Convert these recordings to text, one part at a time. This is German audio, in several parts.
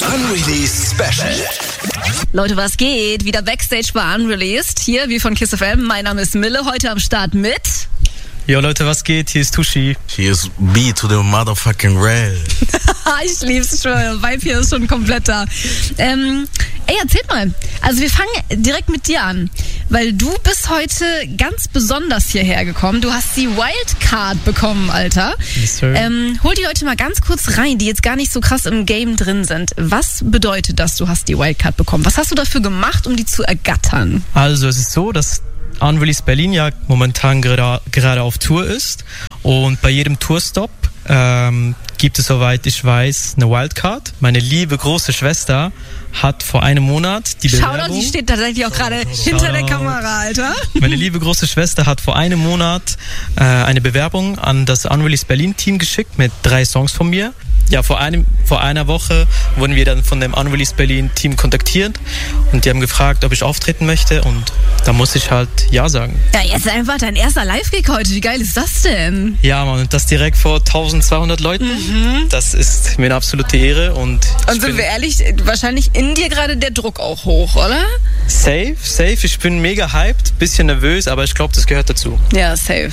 Unreleased Special. Leute, was geht? Wieder Backstage bei Unreleased. Hier, wie von Kiss FM. Mein Name ist Mille, heute am Start mit... Yo Leute, was geht? Hier ist Tushi. Hier ist B to the motherfucking Rail. Ich lieb's schon, der Vibe hier ist schon komplett da. Erzählt mal. Also wir fangen direkt mit dir an, weil du bist heute ganz besonders hierher gekommen. Du hast die Wildcard bekommen, Alter. Yes, sir. Hol die Leute mal ganz kurz rein, die jetzt gar nicht so krass im Game drin sind. Was bedeutet das, du hast die Wildcard bekommen? Was hast du dafür gemacht, um die zu ergattern? Also es ist so, dass Unreleased Berlin ja momentan gerade auf Tour ist und bei jedem Tourstop gibt es, soweit ich weiß, eine Wildcard. Meine liebe große Schwester hat vor einem Monat die Bewerbung... Shoutout, die steht tatsächlich auch gerade hinter der Kamera, Alter. Meine liebe große Schwester hat vor einem Monat eine Bewerbung an das Unreleased Berlin Team geschickt mit 3 Songs von mir. Ja, vor einer Woche wurden wir dann von dem Unreleased Berlin Team kontaktiert und die haben gefragt, ob ich auftreten möchte und da muss ich halt ja sagen. Ja, jetzt einfach dein erster Live-Gig heute. Wie geil ist das denn? Ja, Mann, und das direkt vor 1200 Leuten. Das ist mir eine absolute Ehre und sind wir ehrlich, wahrscheinlich in dir gerade der Druck auch hoch, oder? Safe. Ich bin mega hyped, bisschen nervös, aber ich glaube, das gehört dazu. Ja, safe.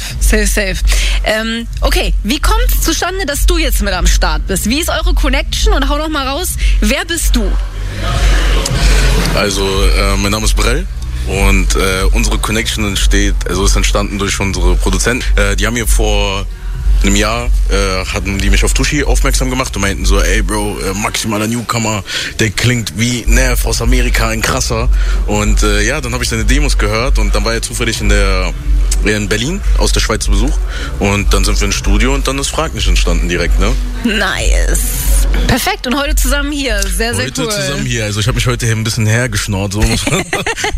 Okay, wie kommt es zustande, dass du jetzt mit am Start bist? Wie ist eure Connection? Und hau noch mal raus, wer bist du? Also, mein Name ist Brell. Und unsere Connection ist entstanden durch unsere Produzenten. Die haben mir vor einem Jahr hatten die mich auf Tushi aufmerksam gemacht und meinten so, ey Bro, maximaler Newcomer, der klingt wie Neff aus Amerika, ein krasser. Und dann habe ich seine Demos gehört und dann war er zufällig in Berlin aus der Schweiz zu Besuch und dann sind wir ins Studio und dann ist Frag nicht entstanden direkt, ne? Nice. Perfekt, und heute zusammen hier, sehr cool. Heute zusammen hier, also ich habe mich heute hier ein bisschen hergeschnort, so muss man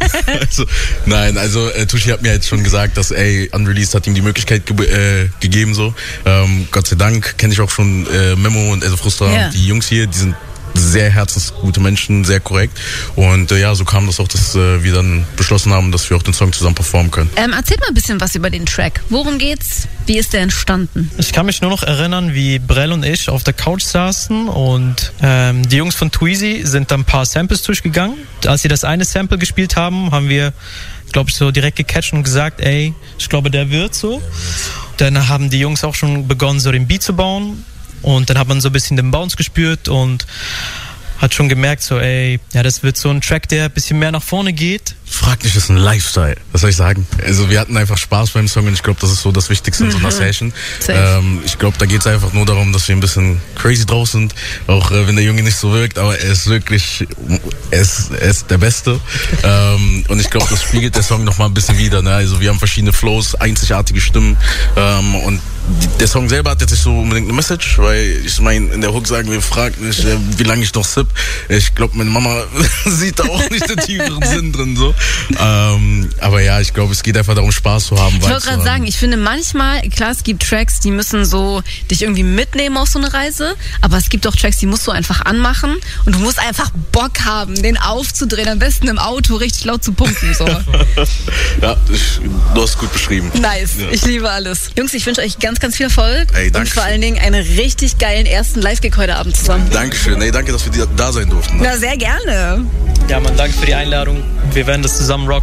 Tushi hat mir jetzt schon gesagt, dass Unreleased hat ihm die Möglichkeit gegeben, so. Gott sei Dank kenne ich auch schon Memo und Frustra, yeah. Die Jungs hier, die sind sehr herzensgute Menschen, sehr korrekt. Und so kam das auch, dass wir dann beschlossen haben, dass wir auch den Song zusammen performen können. Erzähl mal ein bisschen was über den Track. Worum geht's? Wie ist der entstanden? Ich kann mich nur noch erinnern, wie Brell und ich auf der Couch saßen und die Jungs von Tweezy sind dann ein paar Samples durchgegangen. Als sie das eine Sample gespielt haben, haben wir, glaube ich, so direkt gecatcht und gesagt, ich glaube, der wird so. Dann haben die Jungs auch schon begonnen, so den Beat zu bauen. Und dann hat man so ein bisschen den Bounce gespürt und hat schon gemerkt, so das wird so ein Track, der ein bisschen mehr nach vorne geht. Frag nicht, das ist ein Lifestyle, was soll ich sagen? Also wir hatten einfach Spaß beim Song und ich glaube, das ist so das Wichtigste in so einer Session. Ich glaube, da geht es einfach nur darum, dass wir ein bisschen crazy drauf sind, auch wenn der Junge nicht so wirkt, aber er ist wirklich, er ist der Beste. Und ich glaube, das spiegelt der Song nochmal ein bisschen wider, ne? Also wir haben verschiedene Flows, einzigartige Stimmen und der Song selber hat jetzt nicht so unbedingt eine Message, weil ich meine, in der Hook sagen wir, frag nicht, wie lange ich noch sip. Ich glaube, meine Mama sieht da auch nicht den tieferen Sinn drin, so. Aber ja, ich glaube, es geht einfach darum, Spaß zu haben. Ich wollte gerade sagen, ich finde manchmal, klar, es gibt Tracks, die müssen so dich irgendwie mitnehmen auf so eine Reise, aber es gibt auch Tracks, die musst du einfach anmachen und du musst einfach Bock haben, den aufzudrehen, am besten im Auto richtig laut zu pumpen, so. Ja, du hast es gut beschrieben. Nice, ja. Ich liebe alles. Jungs, ich wünsche euch ganz viel Erfolg und vor allen Dingen einen richtig geilen ersten Live-Gig heute Abend zusammen. Dankeschön. Danke, dass wir da sein durften. Na, sehr gerne. Ja, Mann, danke für die Einladung. Wir werden das zusammen rocken.